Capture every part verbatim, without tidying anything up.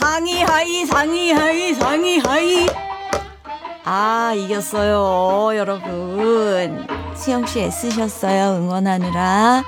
상이 하이 상이 하이 상이 하이. 아, 이겼어요 여러분. 수영씨 애쓰셨어요 응원하느라.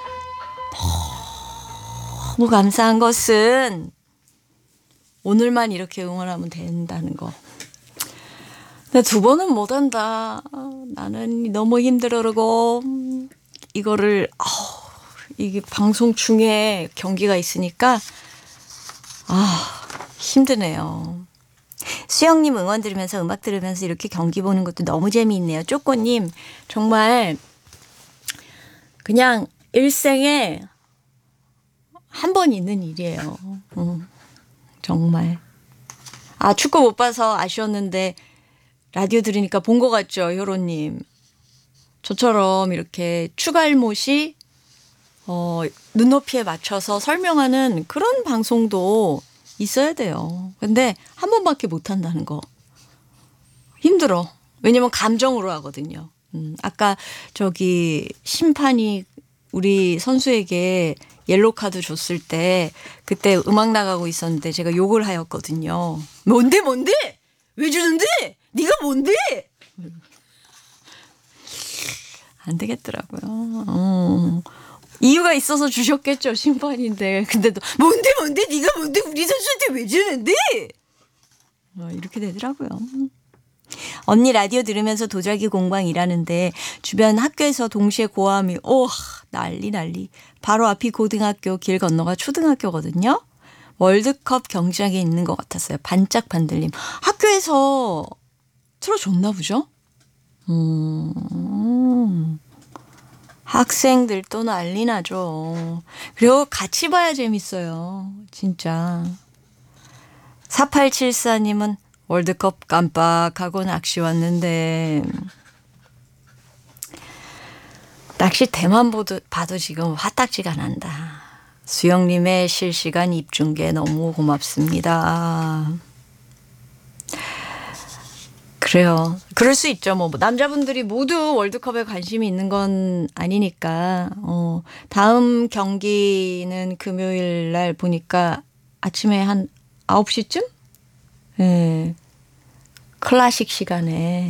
너무 감사한 것은 오늘만 이렇게 응원하면 된다는 거. 근데 두 번은 못한다. 나는 너무 힘들어고 이거를 아우, 이게 방송 중에 경기가 있으니까 아 힘드네요. 수영님 응원 들으면서 음악 들으면서 이렇게 경기 보는 것도 너무 재미있네요. 쪼꼬님 정말 그냥 일생에 한 번 있는 일이에요. 음, 정말. 아 축구 못 봐서 아쉬웠는데 라디오 들으니까 본 것 같죠 효로님. 저처럼 이렇게 추갈못이 어, 눈높이에 맞춰서 설명하는 그런 방송도 있어야 돼요. 근데 한 번밖에 못 한다는 거 힘들어. 왜냐면 감정으로 하거든요. 음, 아까 저기 심판이 우리 선수에게 옐로우 카드 줬을 때 그때 음악 나가고 있었는데 제가 욕을 하였거든요. 뭔데 뭔데? 왜 주는데? 네가 뭔데? 안 되겠더라고요. 어. 이유가 있어서 주셨겠죠 심판인데. 근데도 뭔데 뭔데 네가 뭔데 우리 선수한테 왜 주는데? 어, 이렇게 되더라고요. 언니 라디오 들으면서 도자기 공방 일하는데 주변 학교에서 동시에 고함이 오 난리 난리. 바로 앞이 고등학교 길 건너가 초등학교거든요. 월드컵 경기장에 있는 것 같았어요. 반짝 반들림. 학교에서 틀어줬나 보죠? 음, 학생들 또 난리 나죠. 그리고 같이 봐야 재밌어요. 진짜. 사팔칠사님은 월드컵 깜빡하고 낚시 왔는데 낚시 대만 보도, 봐도 지금 화딱지가 난다. 수영님의 실시간 입중계 너무 고맙습니다. 그래요. 그럴 수 있죠. 뭐 남자분들이 모두 월드컵에 관심이 있는 건 아니니까. 어, 다음 경기는 금요일 날 보니까 아침에 한 아홉 시쯤? 예. 네. 클래식 시간에.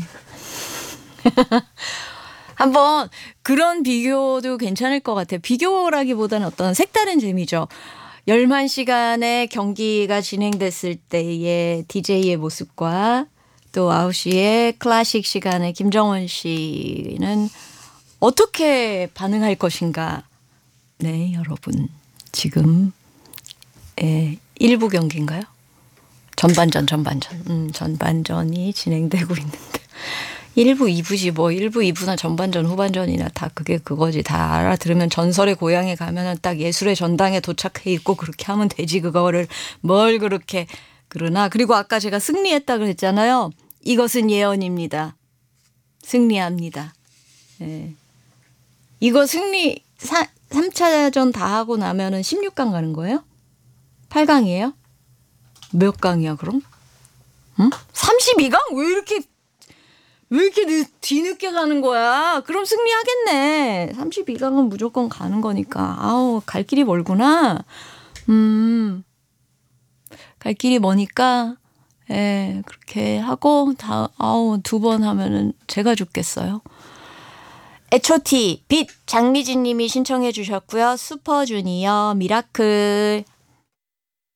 한번 그런 비교도 괜찮을 것 같아요. 비교라기보다는 어떤 색다른 재미죠. 열한 시간에 경기가 진행됐을 때의 디제이의 모습과 또 아홉 시에 클래식 시간에 김정원 씨는 어떻게 반응할 것인가. 네, 여러분. 지금 예, 일부 경기인가요? 전반전, 전반전. 음, 전반전이 진행되고 있는데. 일부, 이부지 뭐 일부, 이부나 전반전, 후반전이나 다 그게 그거지. 다 알아들으면 전설의 고향에 가면은 딱 예술의 전당에 도착해 있고 그렇게 하면 되지. 그거를 뭘 그렇게. 그러나 그리고 아까 제가 승리했다 그랬잖아요. 이것은 예언입니다. 승리합니다. 네. 이거 승리 사, 삼 차전 다 하고 나면은 십육 강 가는 거예요? 팔 강이에요? 몇 강이야 그럼? 응? 삼십이 강? 왜 이렇게 왜 이렇게 늦, 뒤늦게 가는 거야? 그럼 승리하겠네. 삼십이 강은 무조건 가는 거니까. 아우 갈 길이 멀구나. 음, 갈 길이 머니까 예, 그렇게 하고 다 아우 두 번 하면은 제가 죽겠어요. 에초티 빛 장미진 님이 신청해 주셨고요. 슈퍼주니어 미라클